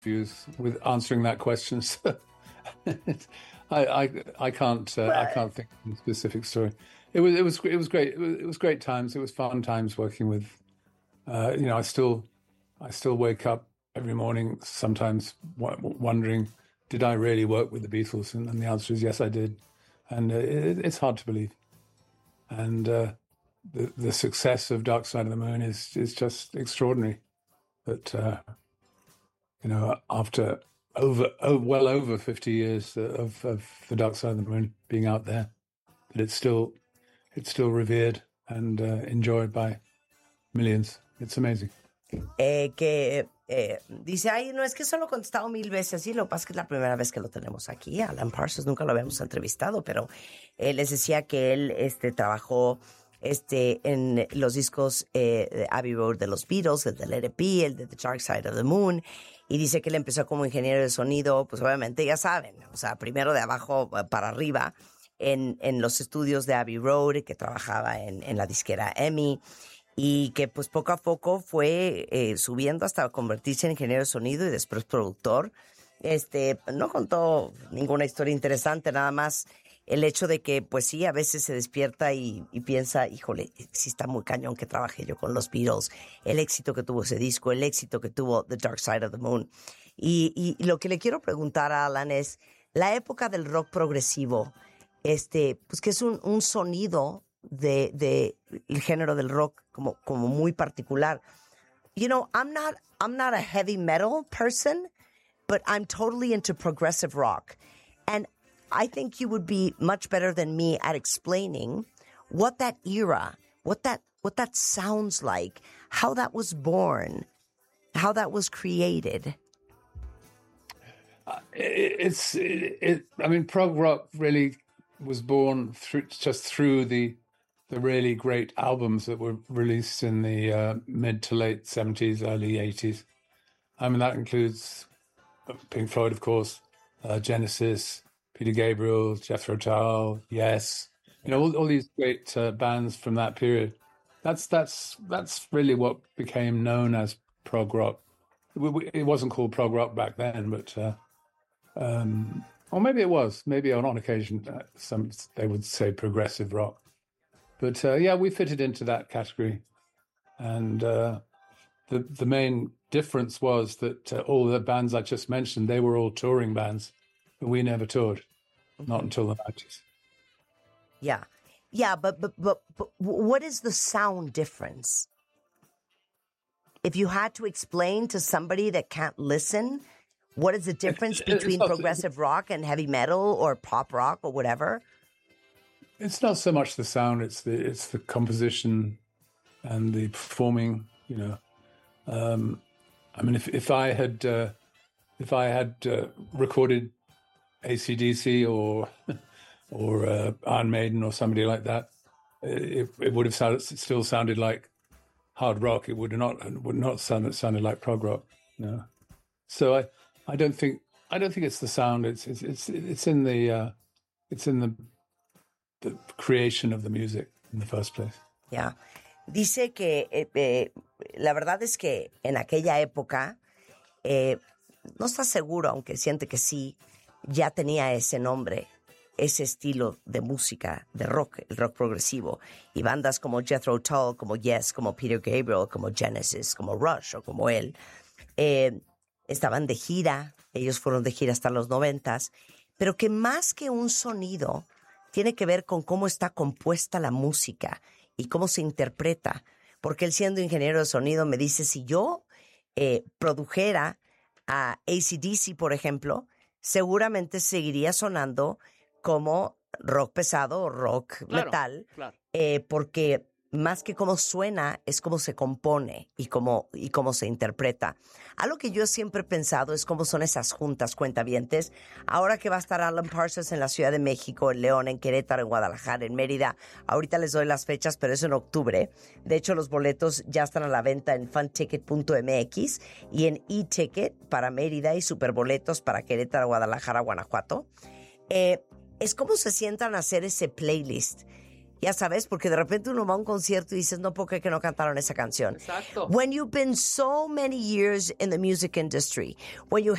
interviews with answering that question. So I can't think of a specific story. It was great. It was great times. It was fun times working with. I still wake up every morning sometimes wondering, did I really work with the Beatles? And the answer is yes, I did. And it's hard to believe. And the success of Dark Side of the Moon is just extraordinary. That after well over 50 years of the Dark Side of the Moon being out there, that it's still revered and enjoyed by millions. It's amazing. Dice, ay, no, es que solo he contestado 1000 veces. Sí, lo que pasa es que es la primera vez que lo tenemos aquí. Alan Parsons nunca lo habíamos entrevistado, pero les decía que él trabajó en los discos Abbey Road de los Beatles, el de Let It Be, el de The Dark Side of the Moon, y dice que él empezó como ingeniero de sonido, pues obviamente ya saben, o sea, primero de abajo para arriba, en los estudios de Abbey Road, que trabajaba en la disquera EMI, y que pues poco a poco fue subiendo hasta convertirse en ingeniero de sonido y después productor. No contó ninguna historia interesante, nada más el hecho de que, pues sí, a veces se despierta y piensa, híjole, sí está muy cañón que trabajé yo con los Beatles, el éxito que tuvo ese disco, el éxito que tuvo The Dark Side of the Moon. Y lo que le quiero preguntar a Alan es, la época del rock progresivo, pues que es un sonido de el género del rock como muy particular. You know, I'm not a heavy metal person, but I'm totally into progressive rock. And I think you would be much better than me at explaining what that era, what that sounds like, how that was born, how that was created. I mean, prog rock really was born through the really great albums that were released in the mid to late 70s, early 80s. I mean, that includes Pink Floyd, of course, Genesis, Peter Gabriel, Jethro Tull, Yes, all these great bands from that period. That's really what became known as prog rock. It wasn't called prog rock back then, but or maybe it was. Maybe on occasion, they would say progressive rock. But yeah, we fitted into that category, and the main difference was that all the bands I just mentioned, they were all touring bands, but we never toured, not until the 90s. Yeah, but what is the sound difference? If you had to explain to somebody that can't listen, what is the difference between progressive rock and heavy metal or pop rock or whatever? It's not so much the sound; it's the composition and the performing. I mean, if I had recorded AC/DC or Iron Maiden or somebody like that, it would have still sounded like hard rock. It would not sounded like prog rock. No. So I don't think it's the sound. It's in the creation of the music in the first place. Yeah. Dice que la verdad es que en aquella época no está seguro, aunque siente que sí, ya tenía ese nombre, ese estilo de música, de rock, el rock progresivo. Y bandas como Jethro Tull, como Yes, como Peter Gabriel, como Genesis, como Rush o como él, estaban de gira, ellos fueron de gira hasta los 90s, pero que más que un sonido, tiene que ver con cómo está compuesta la música y cómo se interpreta. Porque él, siendo ingeniero de sonido, me dice, si yo produjera a AC/DC, por ejemplo, seguramente seguiría sonando como rock pesado o rock metal, claro. Porque más que cómo suena, es cómo se compone y cómo se interpreta. Algo que yo siempre he pensado es cómo son esas juntas cuentavientes. Ahora que va a estar Alan Parsons en la Ciudad de México, en León, en Querétaro, en Guadalajara, en Mérida. Ahorita les doy las fechas, pero es en octubre. De hecho, los boletos ya están a la venta en funticket.mx y en e-ticket para Mérida y superboletos para Querétaro, Guadalajara, Guanajuato. Es como se sientan a hacer ese playlist. Ya sabes, porque de repente uno va a un concierto y dices, no puedo creer que no cantaron esa canción. Exacto. When you've been so many years in the music industry, when you